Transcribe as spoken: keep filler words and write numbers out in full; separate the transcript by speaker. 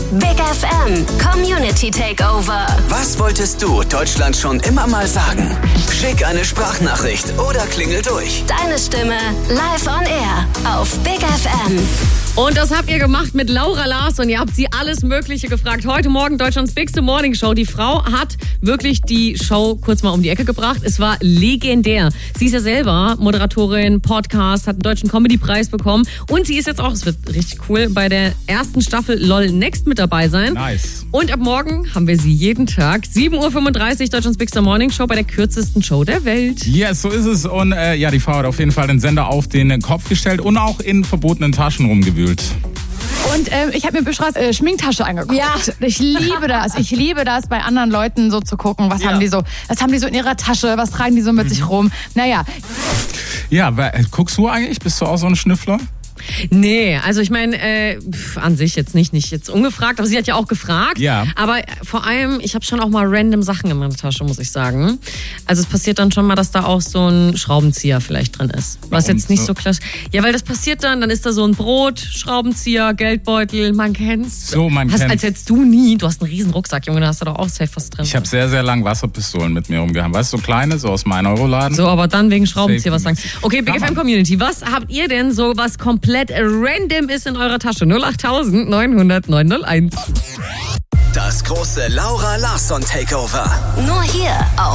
Speaker 1: Big F M Community Takeover.
Speaker 2: Was wolltest du Deutschland schon immer mal sagen? Schick eine Sprachnachricht oder klingel durch.
Speaker 1: Deine Stimme live on air auf Big F M.
Speaker 3: Und das habt ihr gemacht mit Laura Larsson. Ihr habt sie alles Mögliche gefragt. Heute Morgen Deutschlands Bigste Morning Show. Die Frau hat wirklich die Show kurz mal um die Ecke gebracht. Es war legendär. Sie ist ja selber Moderatorin, Podcast, hat einen deutschen Comedy-Preis bekommen. Und sie ist jetzt auch, es wird richtig cool, bei der ersten Staffel LOL Next mit dabei sein.
Speaker 4: Nice.
Speaker 3: Und ab morgen haben wir sie jeden Tag. sieben Uhr fünfunddreißig, Deutschlands Bigste Morning Show bei der kürzesten Show der Welt.
Speaker 4: Yes, so ist es. Und äh, ja, die Frau hat auf jeden Fall den Sender auf den Kopf gestellt und auch in verbotenen Taschen rumgewühlt.
Speaker 5: Und ähm, ich habe mir Beschreibs äh, Schminktasche angeguckt.
Speaker 3: Ja.
Speaker 5: Ich liebe das. Ich liebe das, bei anderen Leuten so zu gucken, was
Speaker 4: Ja.
Speaker 5: haben die so, was haben die so in ihrer Tasche, was tragen die so mit mhm. sich rum. Naja.
Speaker 4: Ja, wer- guckst du eigentlich? Bist du auch so ein Schnüffler?
Speaker 3: Nee, also ich meine, äh, pf, an sich jetzt nicht, nicht jetzt ungefragt, aber sie hat ja auch gefragt.
Speaker 4: Ja.
Speaker 3: Aber vor allem, ich habe schon auch mal random Sachen in meiner Tasche, muss ich sagen. Also es passiert dann schon mal, dass da auch so ein Schraubenzieher vielleicht drin ist. Was
Speaker 4: Warum
Speaker 3: jetzt nicht
Speaker 4: so?
Speaker 3: so klassisch. Ja, weil das passiert dann, dann ist da so ein Brot, Schraubenzieher, Geldbeutel, man kennt's.
Speaker 4: So, man
Speaker 3: hast,
Speaker 4: kennt's.
Speaker 3: Als hättest du nie, du hast einen riesen Rucksack, Junge, da hast du doch auch safe was drin.
Speaker 4: Ich habe sehr, sehr lang Wasserpistolen mit mir rumgehabt. Weißt du, so kleine, so aus meinem Euroladen.
Speaker 3: So, aber dann wegen Schraubenzieher was
Speaker 4: Safe.
Speaker 3: sagen. Okay, Big
Speaker 4: Kann
Speaker 3: F M
Speaker 4: man.
Speaker 3: Community, was habt ihr denn so, was komplett random ist in eurer Tasche? null acht neunhundert neunhunderteins.
Speaker 2: Das große Laura Larsson Takeover.
Speaker 1: Nur hier auf